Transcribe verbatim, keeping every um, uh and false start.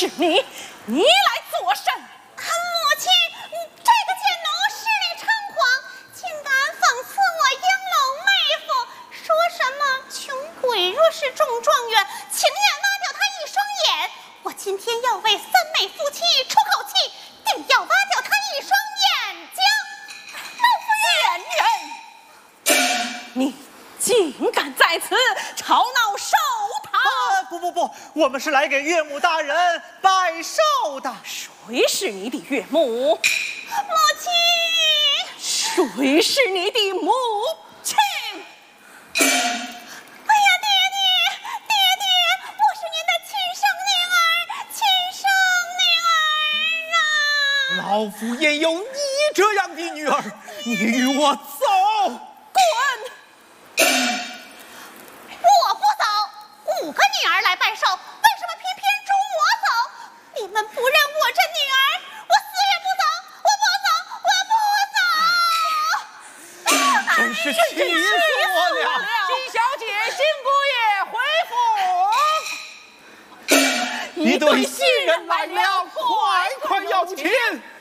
是你，你来作甚？ 母亲，这个贱奴势力猖狂，竟敢讽刺我英楼妹夫，说什么穷鬼若是中状元，情愿挖掉他一双眼。我今天要为三妹夫妻出口气，定要挖掉他一双眼睛。 贱人，你竟敢在此吵闹寿堂！ 啊，不不不，我们是来给岳母大人拜寿的。 谁是你的岳母？ 母亲， 谁是你的母亲？ 哎呀，爹爹，爹爹，我是您的亲生女儿，亲生女儿啊！ 老夫焉有你这样的女儿？你与我走！ 滚！ 我不走，五个女儿来拜寿，为什么偏偏逐我走？你们不认我这女儿，我死也不走！我不走，我不走！ 真是气死我了！ 金小姐、金姑爷回府。 一对新人来了，快快要请！